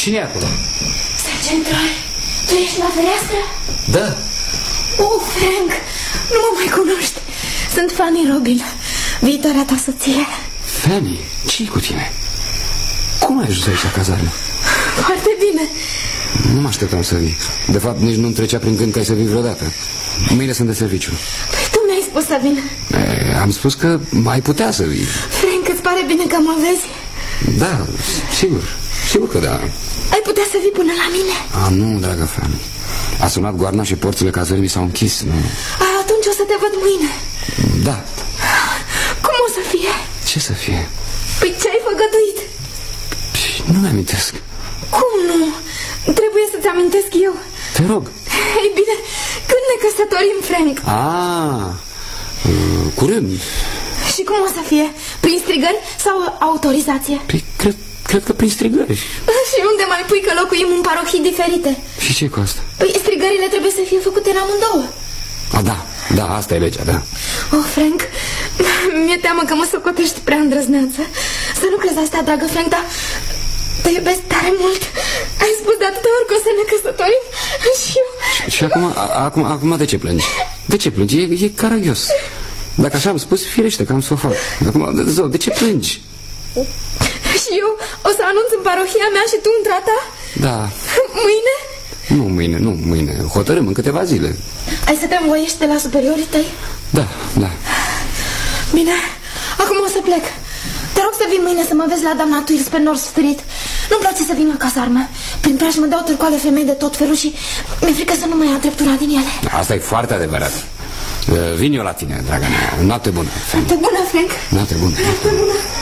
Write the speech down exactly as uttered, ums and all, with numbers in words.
Cine e acolo? Sergent Roy, tu ești la fereastră? Da. Oh, Frank, nu mă mai cunoști. Sunt Fanny Robin, viitoarea ta soție. Fanny, ce-i cu tine? Cum ai ajuns aici la cazarmă? Foarte bine. Nu mă așteptam să vii. De fapt, nici nu-mi trecea prin gând că ai să vii vreodată. Mâine sunt de serviciu. Păi tu mi-ai spus să vin. E, am spus că mai putea să vii. Frank, îți pare bine că mă vezi? Da, sigur, sigur că da. Ai putea să vii până la mine? A, nu, dragă Fanny. A sunat goarna și porțile cazării mi s-au închis, nu? A, atunci o să te văd mâine. Da. Cum o să fie? Ce să fie? Păi ce ai făgăduit? Nu mi-amintesc. Cum nu? Trebuie să-ți amintesc eu. Te rog. Ei bine, când ne căsătorim, Frank? Ah, curând. Și cum o să fie? Prin strigări sau autorizație? Păi, cred, cred că prin strigări. Și unde mai pui că locuim în parohii diferite? Și ce cu asta? Păi strigările trebuie să fie făcute în amândouă. A, da, da, asta e legea, da. Oh, Frank, mi-e teamă că mă socotești prea îndrăzneață. Să nu crezi asta, dragă Frank, dar te iubesc tare mult. Ai spus de atâtea ori că o să ne căsătorim. Și eu... Și, și acum, a, acum, acum de ce plângi? De ce plângi? E, e caragios. Dacă așa am spus, firește că am să o fac. Acum, zău, de ce plângi? Și eu o să anunț în parohia mea și tu într-a ta? Da. Mâine? Nu mâine, nu mâine. Hotărâm în câteva zile. Ai să te învoiești de la superiorii tăi? Da, da. Bine, acum o să plec. Te rog să vii mâine să mă vezi la doamna Twills pe North Street. Nu-mi place să vin la cazarmă. Prin preajmă dau târcoale femei de tot felul și mi-e frică să nu mai ia dreptura din ele. Asta e foarte adevărat. Vin eu la tine, draga mea. Noapte bună. Noapte bună, Frank. Noapte bună. Noapte bună.